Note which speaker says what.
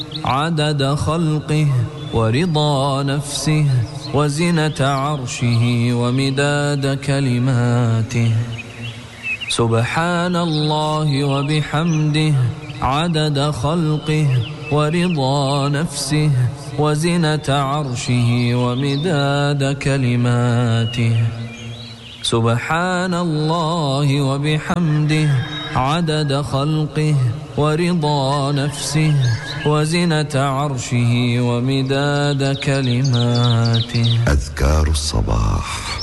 Speaker 1: عدد خلقه ورضا نفسه وزنة عرشه ومداد كلماته. سبحان الله وبحمده عدد خلقه ورضا نفسه وزنة عرشه ومداد كلماته. سبحان الله وبحمده عدد خلقه ورضا نفسه وزنة عرشه ومداد كلماته.
Speaker 2: أذكار الصباح.